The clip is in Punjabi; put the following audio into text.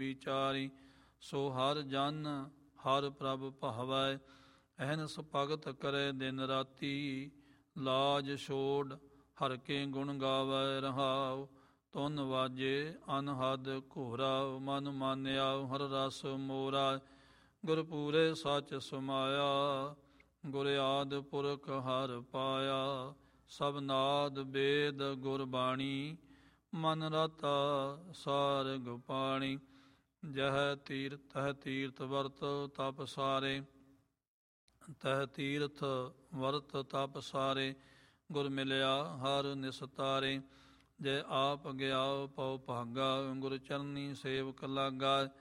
ਵਿਚਾਰੀ। ਸੋ ਹਰ ਜਨ ਹਰ ਪ੍ਰਭ ਭਾਵੈ, ਅਹਨਿਸ ਭਗਤ ਕਰੈ ਦਿਨ ਰਾਤੀ। ਲਾਜ ਛੋੜ ਹਰ ਕੇ ਗੁਣ ਗਾਵੈ ਰਹਾਉ, ਤੁਨ ਵਾਜੇ ਅਨਹਦ ਘੋਰਾ। ਮਨ ਮਾਨਿਆ ਹਰ ਰਸ ਮੋਰਾ, ਗੁਰ ਪੂਰੇ ਸਚ ਸਮਾਇਆ। ਗੁਰ ਆਦਿ ਪੁਰਖ ਹਰ ਪਾਇਆ, ਸਭ ਨਾਦ ਵੇਦ ਗੁਰਬਾਣੀ। ਮਨ ਰਤਾ ਸਾਰਗ ਪਾਣੀ, ਜਹ ਤੀਰਥ ਤਹ ਤੀਰਥ ਵਰਤ ਤਪ ਸਾਰੇ। ਤਹ ਤੀਰਥ ਵਰਤ ਤਪ ਸਾਰੇ, ਗੁਰ ਮਿਲਿਆ ਹਰ ਨਿਸਤਾਰੇ। ਜੈ ਆਪ ਗਿਆ ਪਉ ਭਾਗਾ, ਗੁਰ ਚਰਨੀ ਸੇਵਕ ਲਾਗਾ।